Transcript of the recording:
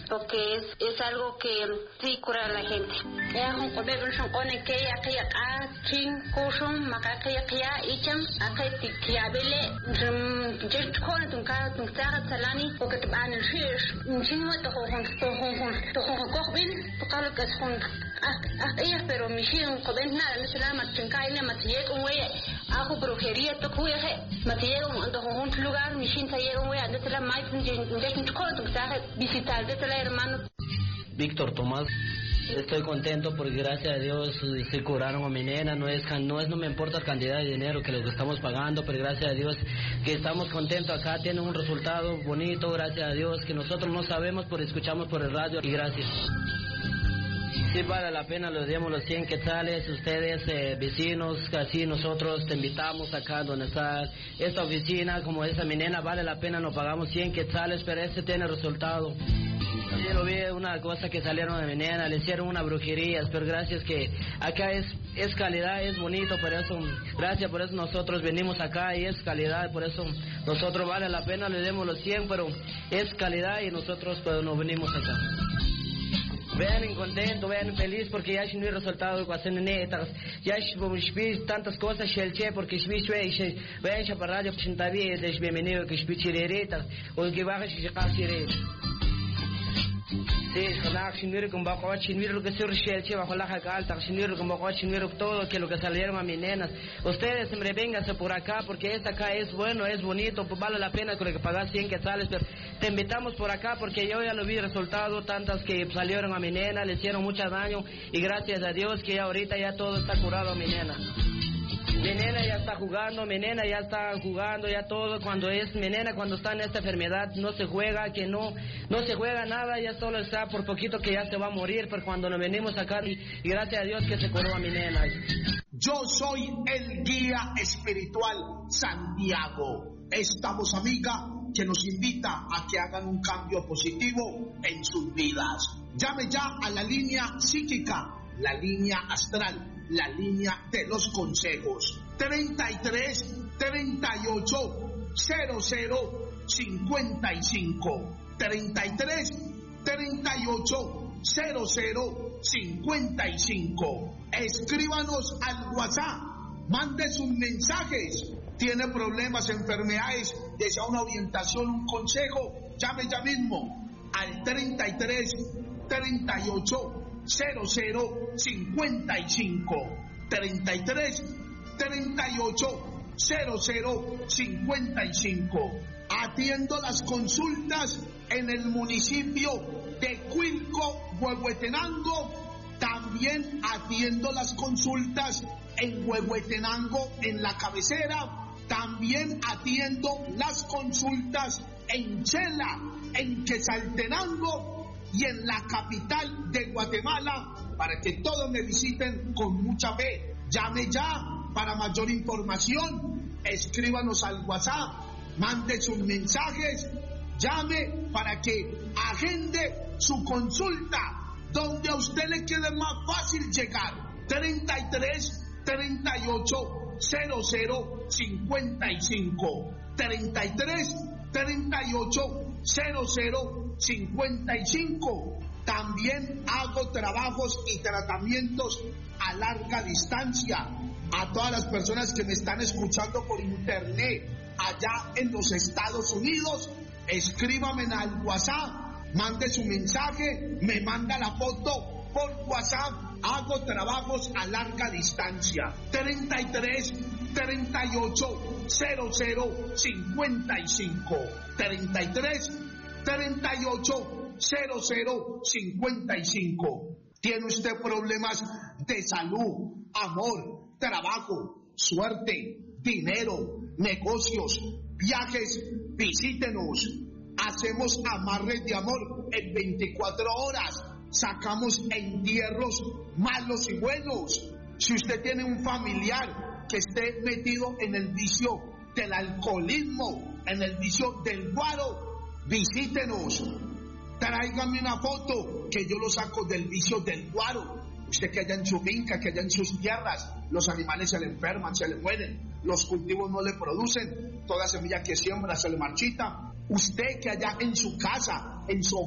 porque es algo que sí cura a la gente. Pero mi hijo coben nada no se la matrinca y le matillé un güey hago brujería to cuye matillé un lugar mi hijo llega un güey de la más de visitar de la hermano Víctor Tomás. Estoy contento porque gracias a Dios se curaron a mi nena, no me importa la cantidad de dinero que lo que estamos pagando, pero gracias a Dios que estamos contentos acá, tiene un resultado bonito, gracias a Dios, que nosotros no sabemos, pero escuchamos por el radio y gracias. Sí vale la pena, les demos los 100 quetzales, ustedes vecinos, así nosotros te invitamos acá donde está esta oficina, como esa mi nena, vale la pena, nos pagamos 100 quetzales, pero ese tiene resultado. Yo lo vi una cosa que salieron de mi nena, le hicieron una brujería, pero gracias que acá es calidad, es bonito, por eso, gracias por eso nosotros venimos acá y es calidad, por eso nosotros vale la pena, le demos los 100, pero es calidad y nosotros pues nos venimos acá. Vean contento, vean feliz porque ya no hay resultado con hacer netas, ya tantas cosas porque vean chaparrado que está bien, bienvenido que chireretas o que baja si sí, chinmiro con bajo chinmiro que se urge bajo la alta chinmiro con bajo chinmiro todo que lo que salieron a mis nenas. Ustedes siempre vénganse por acá porque esta acá es bueno, es bonito, pues vale la pena con que pagas 100 quetzales, pero te invitamos por acá porque yo ya lo vi resultado, tantas que salieron a mi nena, le hicieron mucho daño y gracias a Dios que ahorita ya todo está curado a mi nena. Mi nena ya está jugando, ya todo, cuando es mi nena, cuando está en esta enfermedad, no se juega, que no se juega nada, ya solo está por poquito que ya se va a morir, pero cuando nos venimos acá, y gracias a Dios que se curó a mi nena. Yo soy el guía espiritual Santiago, esta voz amiga que nos invita a que hagan un cambio positivo en sus vidas. Llame ya a la línea psíquica, la línea astral, la línea de los consejos. 33 38 00 55 33 38 00 55. Escríbanos al WhatsApp, mande sus mensajes. Tiene problemas, enfermedades, desea una orientación, un consejo, llame ya mismo al 33 38 00 55 33 38 00 55. Atiendo las consultas en el municipio de Cuilco, Huehuetenango. También atiendo las consultas en Huehuetenango, en la cabecera. También atiendo las consultas en Chela, en Quetzaltenango y en la capital de Guatemala, para que todos me visiten con mucha fe. Llame ya para mayor información, escríbanos al WhatsApp, mande sus mensajes, llame para que agende su consulta donde a usted le quede más fácil llegar. 33 38 00 55 33 38 00 55. También hago trabajos y tratamientos a larga distancia. A todas las personas que me están escuchando por internet allá en los Estados Unidos, escríbame al WhatsApp, mande su mensaje, me manda la foto por WhatsApp. Hago trabajos a larga distancia. 33 38 00 55 33 38 00 55. ¿Tiene usted problemas de salud, amor, trabajo, suerte, dinero, negocios, viajes? Visítenos. Hacemos amarres de amor en 24 horas. Sacamos entierros malos y buenos. Si usted tiene un familiar que esté metido en el vicio del alcoholismo, en el vicio del guaro, visítenos. Tráigame una foto que yo lo saco del vicio del guaro. Usted que allá en su finca, que allá en sus tierras, los animales se le enferman, se le mueren, los cultivos no le producen, toda semilla que siembra se le marchita. Usted que allá en su casa, en su